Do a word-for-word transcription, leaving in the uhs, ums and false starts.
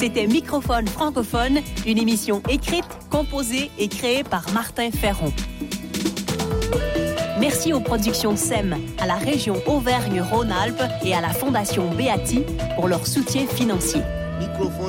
C'était Microphone francophone, une émission écrite, composée et créée par Martin Ferron. Merci aux productions S E M, à la région Auvergne-Rhône-Alpes et à la Fondation Beati pour leur soutien financier. Microphone